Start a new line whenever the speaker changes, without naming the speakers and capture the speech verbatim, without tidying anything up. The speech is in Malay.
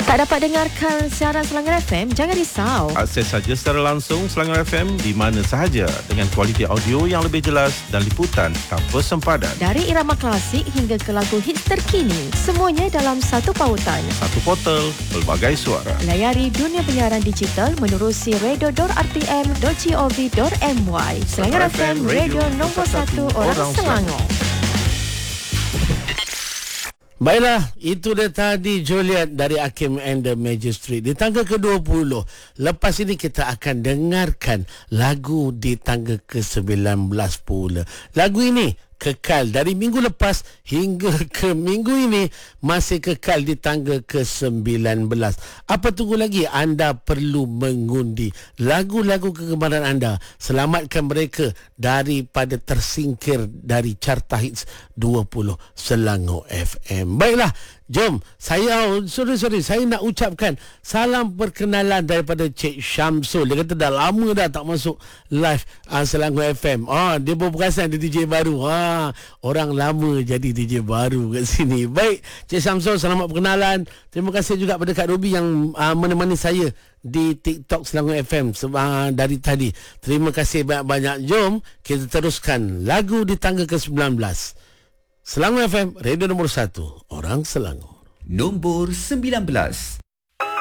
Tak dapat dengarkan siaran Selangor F M? Jangan risau.
Akses saja secara langsung Selangor F M di mana sahaja dengan kualiti audio yang lebih jelas dan liputan tanpa sempadan.
Dari irama klasik hingga ke lagu hits terkini, semuanya dalam satu pautan.
Satu portal, pelbagai suara.
Layari dunia penyiaran digital menerusi radio dot r t m dot gov dot m y. Selangor F M, radio nombor satu orang Selangor.
Baiklah, itu dia tadi Juliet dari Hakim and the Magistrate di tangga ke dua puluh. Lepas ini kita akan dengarkan lagu di tangga ke sembilan belas pula. Lagu ini kekal dari minggu lepas hingga ke minggu ini, masih kekal di tangga ke sembilan belas. Apa tunggu lagi? Anda perlu mengundi lagu-lagu kegemaran anda. Selamatkan mereka daripada tersingkir dari carta hits dua puluh Selangor F M. Baiklah, jom saya sorry sorry saya nak ucapkan salam perkenalan daripada Cik Syamsul. Dia kata dah lama dah tak masuk live uh, Selangor F M. Ah, dia berperasan dia D J baru. Ah, orang lama jadi D J baru kat sini. Baik, Cik Syamsul, selamat perkenalan. Terima kasih juga pada Kak Robi yang uh, menemani saya di TikTok Selangor F M uh, dari tadi. Terima kasih banyak-banyak. Jom kita teruskan lagu di tangga ke sembilan belas. Selangor F M, radio nombor satu orang Selangor.
Nombor sembilan belas.